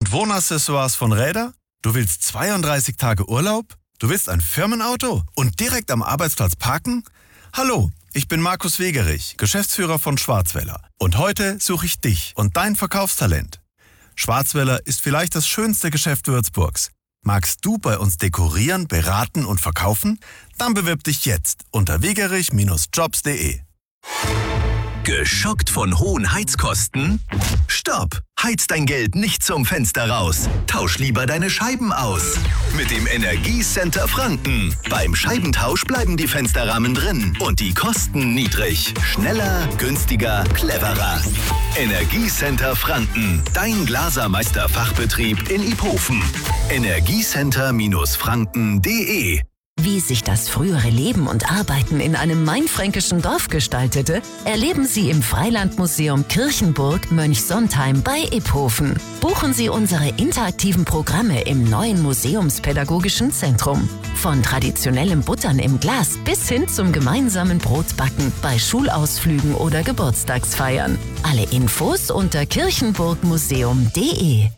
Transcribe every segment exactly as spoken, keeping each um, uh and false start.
und Wohnaccessoires von Räder? Du willst zweiunddreißig Tage Urlaub? Du willst ein Firmenauto und direkt am Arbeitsplatz parken? Hallo, ich bin Markus Wegerich, Geschäftsführer von Schwarzwälder. Und heute suche ich dich und dein Verkaufstalent. Schwarzwälder ist vielleicht das schönste Geschäft Würzburgs. Magst du bei uns dekorieren, beraten und verkaufen? Dann bewirb dich jetzt unter wegerich Bindestrich jobs punkt de. Geschockt von hohen Heizkosten? Stopp! Heiz dein Geld nicht zum Fenster raus. Tausch lieber deine Scheiben aus. Mit dem Energiecenter Franken. Beim Scheibentausch bleiben die Fensterrahmen drin und die Kosten niedrig. Schneller, günstiger, cleverer. Energiecenter Franken. Dein Glasermeister-Fachbetrieb in Iphofen. energiecenter Franken punkt de. Wie sich das frühere Leben und Arbeiten in einem mainfränkischen Dorf gestaltete, erleben Sie im Freilandmuseum Kirchenburg Mönchsontheim bei Iphofen. Buchen Sie unsere interaktiven Programme im neuen Museumspädagogischen Zentrum. Von traditionellem Buttern im Glas bis hin zum gemeinsamen Brotbacken bei Schulausflügen oder Geburtstagsfeiern. Alle Infos unter kirchenburgmuseum punkt de.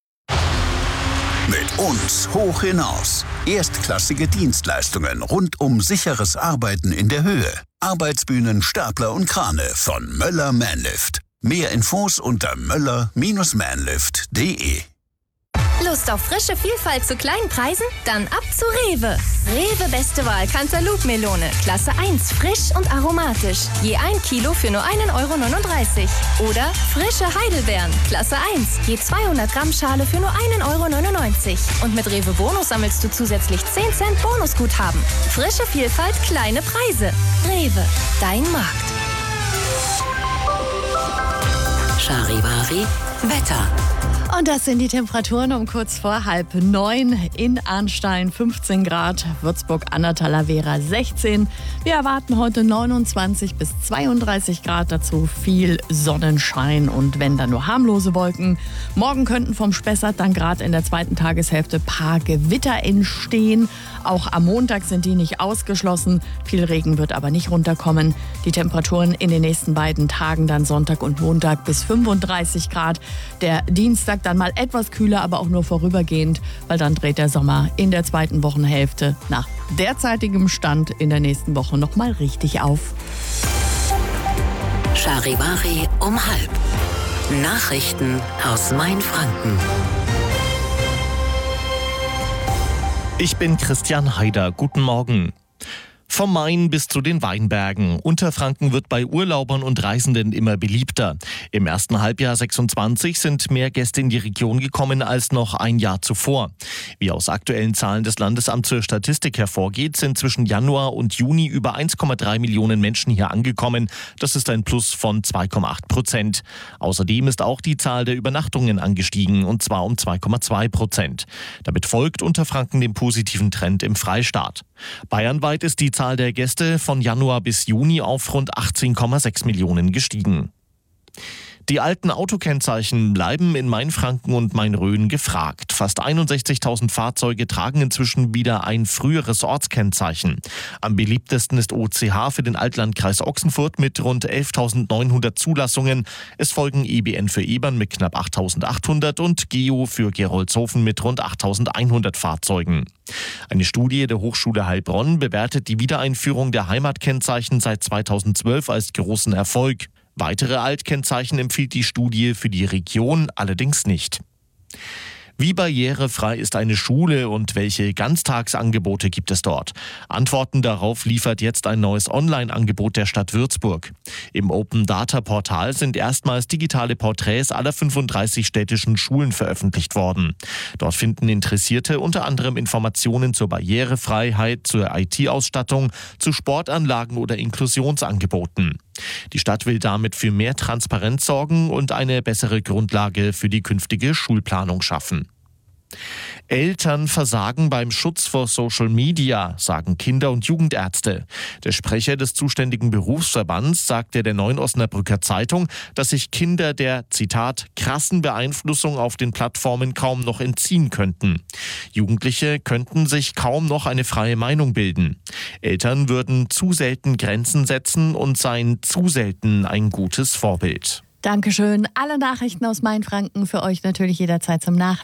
Mit uns hoch hinaus. Erstklassige Dienstleistungen rund um sicheres Arbeiten in der Höhe. Arbeitsbühnen, Stapler und Krane von Möller Manlift. Mehr Infos unter möller Bindestrich manlift punkt de. Lust auf frische Vielfalt zu kleinen Preisen? Dann ab zu Rewe. Rewe Beste Wahl Cantaloupe-Melone. Klasse eins, frisch und aromatisch. Je ein Kilo für nur ein Euro neununddreißig. Oder frische Heidelbeeren. Klasse eins, je zweihundert Gramm Schale für nur ein Euro neunundneunzig. Und mit Rewe Bonus sammelst du zusätzlich zehn Cent Bonusguthaben. Frische Vielfalt, kleine Preise. Rewe, dein Markt. Charivari Wetter. Und das sind die Temperaturen um kurz vor halb neun. In Arnstein fünfzehn Grad, Würzburg an der Talavera sechzehn. Wir erwarten heute neunundzwanzig bis zweiunddreißig Grad, dazu viel Sonnenschein und wenn dann nur harmlose Wolken. Morgen könnten vom Spessart dann gerade in der zweiten Tageshälfte paar Gewitter entstehen. Auch am Montag sind die nicht ausgeschlossen. Viel Regen wird aber nicht runterkommen. Die Temperaturen in den nächsten beiden Tagen, dann Sonntag und Montag, bis fünfunddreißig Grad. Der Dienstag dann mal etwas kühler, aber auch nur vorübergehend, weil dann dreht der Sommer in der zweiten Wochenhälfte nach derzeitigem Stand in der nächsten Woche noch mal richtig auf. Charivari um halb. Nachrichten aus Mainfranken. Ich bin Christian Haider. Guten Morgen. Vom Main bis zu den Weinbergen. Unterfranken wird bei Urlaubern und Reisenden immer beliebter. Im ersten Halbjahr sechsundzwanzig sind mehr Gäste in die Region gekommen als noch ein Jahr zuvor. Wie aus aktuellen Zahlen des Landesamts für Statistik hervorgeht, sind zwischen Januar und Juni über eins Komma drei Millionen Menschen hier angekommen. Das ist ein Plus von zwei Komma acht Prozent. Außerdem ist auch die Zahl der Übernachtungen angestiegen, und zwar um zwei Komma zwei Prozent. Damit folgt Unterfranken dem positiven Trend im Freistaat. Bayernweit ist die Zahl der Gäste von Januar bis Juni auf rund achtzehn Komma sechs Millionen gestiegen. Die alten Autokennzeichen bleiben in Mainfranken und Main-Rhön gefragt. Fast einundsechzigtausend Fahrzeuge tragen inzwischen wieder ein früheres Ortskennzeichen. Am beliebtesten ist O C H für den Altlandkreis Ochsenfurt mit rund elftausendneunhundert Zulassungen. Es folgen E B N für Ebern mit knapp achttausendachthundert und Geo für Gerolzhofen mit rund achttausendeinhundert Fahrzeugen. Eine Studie der Hochschule Heilbronn bewertet die Wiedereinführung der Heimatkennzeichen seit zweitausendzwölf als großen Erfolg. Weitere Altkennzeichen empfiehlt die Studie für die Region allerdings nicht. Wie barrierefrei ist eine Schule und welche Ganztagsangebote gibt es dort? Antworten darauf liefert jetzt ein neues Online-Angebot der Stadt Würzburg. Im Open-Data-Portal sind erstmals digitale Porträts aller fünfunddreißig städtischen Schulen veröffentlicht worden. Dort finden Interessierte unter anderem Informationen zur Barrierefreiheit, zur I T-Ausstattung, zu Sportanlagen oder Inklusionsangeboten. Die Stadt will damit für mehr Transparenz sorgen und eine bessere Grundlage für die künftige Schulplanung schaffen. Eltern versagen beim Schutz vor Social Media, sagen Kinder- und Jugendärzte. Der Sprecher des zuständigen Berufsverbands sagte der Neuen Osnabrücker Zeitung, dass sich Kinder der, Zitat, krassen Beeinflussung auf den Plattformen kaum noch entziehen könnten. Jugendliche könnten sich kaum noch eine freie Meinung bilden. Eltern würden zu selten Grenzen setzen und seien zu selten ein gutes Vorbild. Dankeschön. Alle Nachrichten aus Mainfranken für euch natürlich jederzeit zum Nachlesen.